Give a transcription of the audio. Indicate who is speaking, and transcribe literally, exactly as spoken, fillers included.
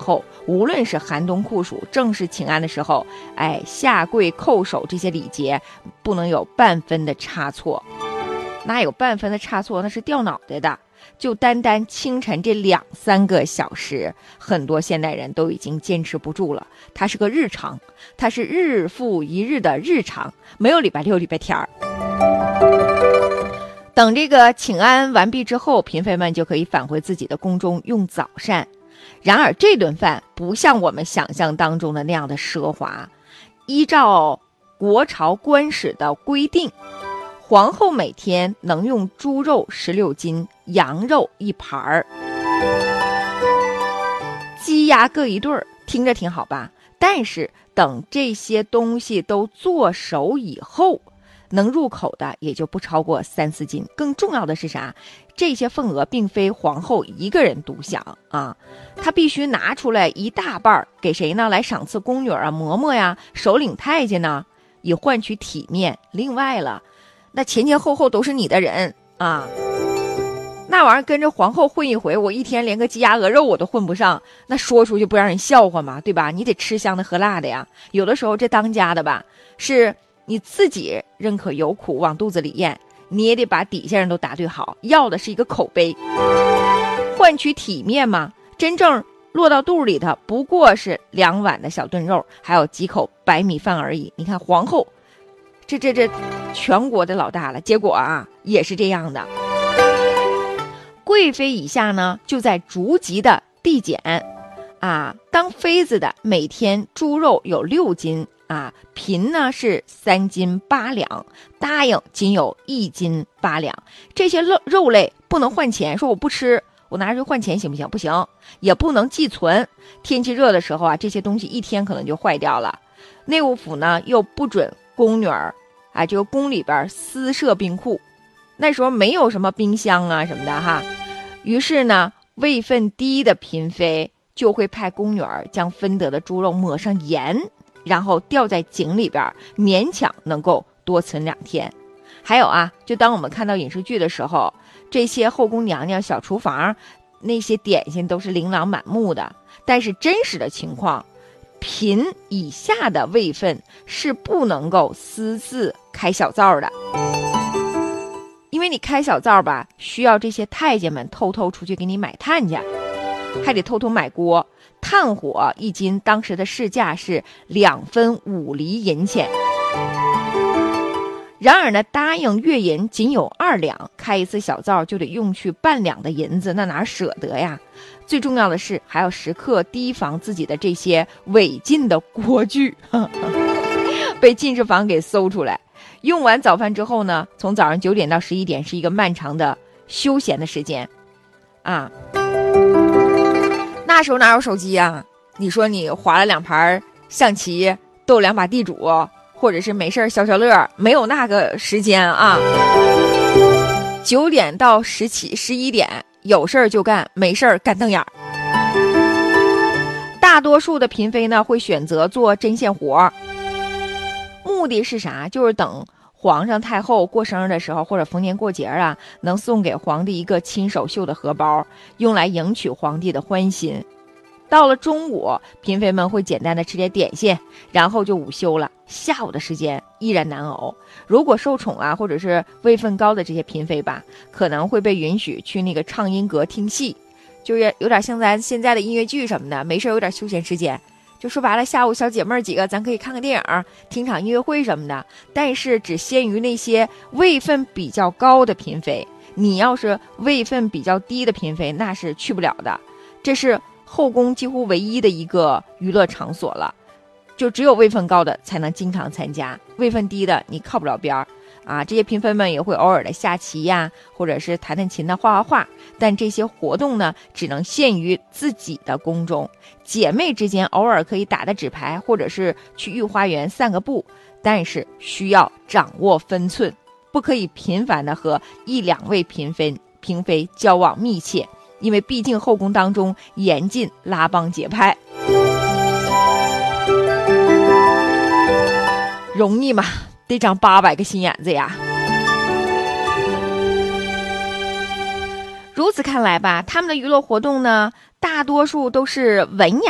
Speaker 1: 后，无论是寒冬酷暑，正式请安的时候，哎，下跪叩首这些礼节不能有半分的差错。哪有半分的差错，那是掉脑袋的。就单单清晨这两三个小时，很多现代人都已经坚持不住了。它是个日常，它是日复一日的日常，没有礼拜六礼拜天儿。等这个请安完毕之后，嫔妃们就可以返回自己的宫中用早膳。然而这顿饭不像我们想象当中的那样的奢华。依照国朝官史的规定，皇后每天能用猪肉十六斤，羊肉一盘儿，鸡鸭各一对儿，听着挺好吧？但是等这些东西都做熟以后，能入口的也就不超过三四斤。更重要的是啥？这些份额并非皇后一个人独享啊，她必须拿出来一大半给谁呢？来赏赐宫女啊、嬷嬷呀、首领太监呢，以换取体面。另外了，那前前后后都是你的人啊，那玩意儿跟着皇后混一回，我一天连个鸡鸭鹅肉我都混不上，那说出去不让人笑话吗？对吧？你得吃香的喝辣的呀。有的时候这当家的吧，是你自己认可有苦往肚子里咽，你也得把底下人都答对好，要的是一个口碑，换取体面嘛。真正落到肚里的不过是两碗的小炖肉，还有几口白米饭而已。你看皇后这这这全国的老大了，结果啊也是这样的。贵妃以下呢，就在逐级的递减啊。当妃子的每天猪肉有六斤啊，嫔呢是三斤八两，答应仅有一斤八两。这些肉肉类不能换钱，说我不吃，我拿去换钱行不行？不行，也不能寄存。天气热的时候啊，这些东西一天可能就坏掉了。内务府呢又不准宫女儿啊，这个宫里边私设冰库，那时候没有什么冰箱啊什么的哈。于是呢，位分低的嫔妃就会派宫女儿将分得的猪肉抹上盐，然后吊在井里边，勉强能够多存两天。还有啊，就当我们看到影视剧的时候，这些后宫娘娘小厨房那些点心都是琳琅满目的，但是真实的情况，嫔以下的位分是不能够私自开小灶的。因为你开小灶吧，需要这些太监们偷偷出去给你买炭去，还得偷偷买锅。炭火一斤当时的市价是两分五厘银钱。然而呢，答应月银仅有二两，开一次小灶就得用去半两的银子，那哪舍得呀？最重要的是还要时刻提防自己的这些违禁的锅具被进士房给搜出来。用完早饭之后呢，从早上九点到十一点是一个漫长的休闲的时间啊。那时候哪有手机啊？你说你划了两盘象棋，斗两把地主，或者是没事消消乐，没有那个时间啊。九点到十七十一点有事儿就干，没事儿干瞪眼儿。大多数的嫔妃呢会选择做针线活，目的是啥？就是等皇上太后过生日的时候，或者逢年过节啊，能送给皇帝一个亲手绣的荷包，用来迎娶皇帝的欢心。到了中午，嫔妃们会简单的吃点点心，然后就午休了。下午的时间依然难熬。如果受宠啊，或者是位分高的这些嫔妃吧，可能会被允许去那个唱音阁听戏，就是有点像咱现在的音乐剧什么的，没事有点休闲时间。就说白了，下午小姐妹几个咱可以看个电影，听场音乐会什么的，但是只限于那些位分比较高的嫔妃。你要是位分比较低的嫔妃，那是去不了的。这是后宫几乎唯一的一个娱乐场所了，就只有位分高的才能经常参加，位分低的你靠不了边儿啊。这些嫔妃们也会偶尔的下棋呀，或者是弹弹琴的画画画，但这些活动呢，只能限于自己的宫中。姐妹之间偶尔可以打打纸牌，或者是去御花园散个步，但是需要掌握分寸，不可以频繁的和一两位嫔妃嫔妃交往密切，因为毕竟后宫当中严禁拉帮结派。容易吗？得长八百个心眼子呀。如此看来吧，他们的娱乐活动呢，大多数都是文雅